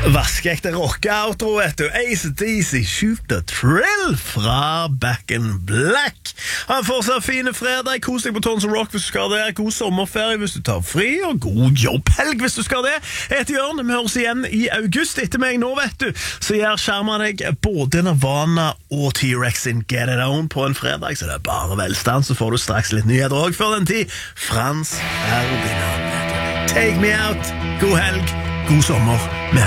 Vaskeekte rocke-outro, vet du. AC/DC, Shoot the Thrill fra Back in Black. Ha en fortsatt fine fredag. Kos deg på Tons of Rock hvis du skal det. God sommerferie hvis du tar fri, og god jobbhelg hvis du skal det. Jeg heter Jørn, vi høres igjen i august etter meg nå, vet du. Så gjør skjermen deg både Nirvana og T-Rex in Get It On på en fredag, så det er bare velstand. Så får du straks litt nyheter også før den tid. Frans Ferdinand, vet du. Take me out. God helg, god sommer.